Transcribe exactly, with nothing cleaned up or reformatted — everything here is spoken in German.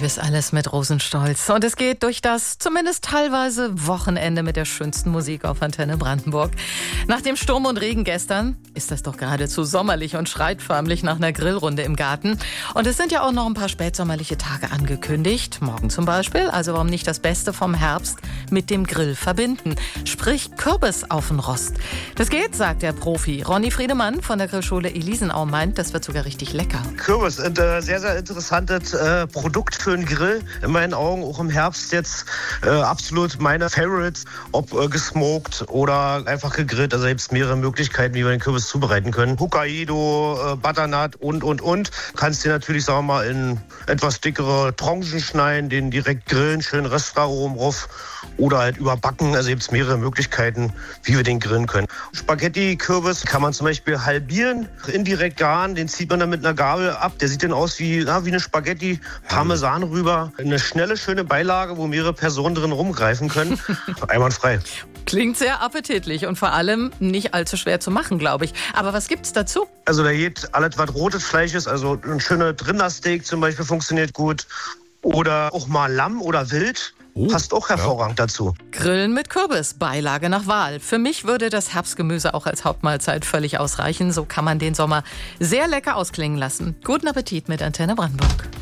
liebe es alles mit Rosenstolz. Und es geht durch das zumindest teilweise Wochenende mit der schönsten Musik auf Antenne Brandenburg. Nach dem Sturm und Regen gestern ist das doch geradezu sommerlich und schreit förmlich nach einer Grillrunde im Garten. Und es sind ja auch noch ein paar spätsommerliche Tage angekündigt. Morgen zum Beispiel. Also warum nicht das Beste vom Herbst mit dem Grill verbinden? Sprich Kürbis auf den Rost. Das geht, sagt der Profi. Ronny Friedemann von der Grillschule Elisenau meint, das wird sogar richtig lecker. Kürbis ist ein sehr, sehr interessantes äh, Produkt für einen Grill. In meinen Augen auch im Herbst jetzt äh, absolut meine Favorites. Ob äh, gesmoked oder einfach gegrillt. Also gibt es mehrere Möglichkeiten, wie wir den Kürbis zubereiten können. Hokkaido, äh, Butternut und, und, und. Kannst dir natürlich, sagen wir mal, in etwas dickere Tranchen schneiden, den direkt grillen, schön Restauraromen drauf oder halt überbacken. Also gibt es mehrere Möglichkeiten, wie wir den grillen können. Spaghetti-Kürbis kann man zum Beispiel halbieren, indirekt garen. Den zieht man dann mit einer Gabel ab. Der sieht dann aus wie, na, wie eine Spaghetti. Parmesan rüber. Eine schnelle, schöne Beilage, wo mehrere Personen drin rumgreifen können. Einwandfrei. Klingt sehr appetitlich und vor allem nicht allzu schwer zu machen, glaube ich. Aber was gibt's dazu? Also da geht alles, was rotes Fleisch ist. Also ein schöner Rindersteak zum Beispiel funktioniert gut. Oder auch mal Lamm oder Wild. Oh, passt auch hervorragend ja. dazu. Grillen mit Kürbis, Beilage nach Wahl. Für mich würde das Herbstgemüse auch als Hauptmahlzeit völlig ausreichen. So kann man den Sommer sehr lecker ausklingen lassen. Guten Appetit mit Antenne Brandenburg.